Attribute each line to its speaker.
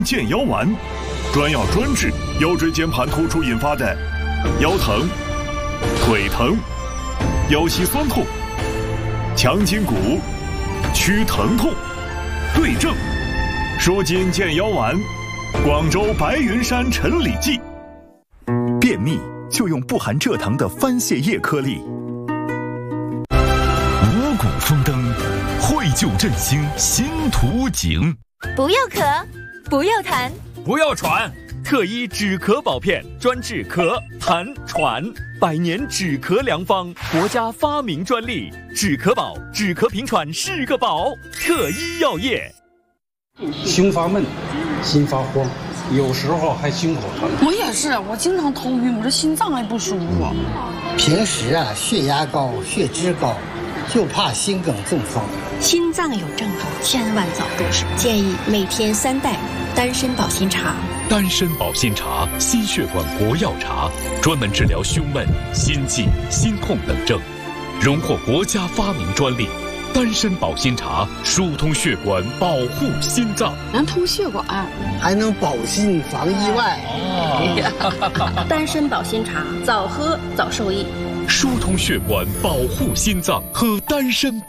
Speaker 1: 健腰丸，专药专治腰椎间盘突出引发的腰疼、腿疼、腰膝酸痛、强筋骨、屈疼痛，对症舒筋健腰丸，广州白云山陈李记。
Speaker 2: 便秘就用不含蔗糖的番泻叶颗粒。五谷丰登，惠救振兴新图景。
Speaker 3: 不要咳，不要痰，
Speaker 4: 不要喘，特医止咳保片，专治咳、痰、喘，100年止咳良方，国家发明专利，止咳宝，止咳平喘是个宝，特医药业。
Speaker 5: 胸发闷，心发慌，有时候还胸口疼。
Speaker 6: 我也是，我经常头晕，我这心脏还不舒服。
Speaker 7: 平时血压高、血脂高，就怕心梗中风。
Speaker 8: 心脏有症状，千万早入手。建议每天3袋丹参保心茶。
Speaker 2: 丹参保心茶，心血管国药茶，专门治疗胸闷、心悸、心痛等症，荣获国家发明专利。丹参保心茶疏通血管，保护心脏，
Speaker 6: 能通血管，
Speaker 7: 还能保心防意外。
Speaker 8: 丹参保心茶，早喝早受益。
Speaker 2: 疏通血管，保护心脏，喝丹参保。